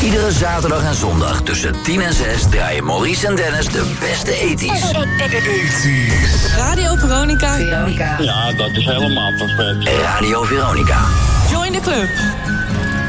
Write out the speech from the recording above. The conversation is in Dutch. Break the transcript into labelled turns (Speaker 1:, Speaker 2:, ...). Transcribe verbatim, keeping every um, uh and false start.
Speaker 1: Iedere zaterdag en zondag tussen tien en zes draaien Maurice en Dennis de beste ethisch.
Speaker 2: Radio Veronica.
Speaker 3: Veronica.
Speaker 4: Ja, dat is helemaal perfect.
Speaker 1: Radio Veronica.
Speaker 2: Join the club.